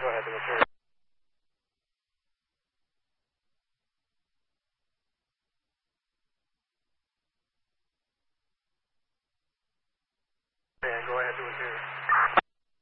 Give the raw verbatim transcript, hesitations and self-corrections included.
Go ahead, the material. Yeah, go ahead, do it here.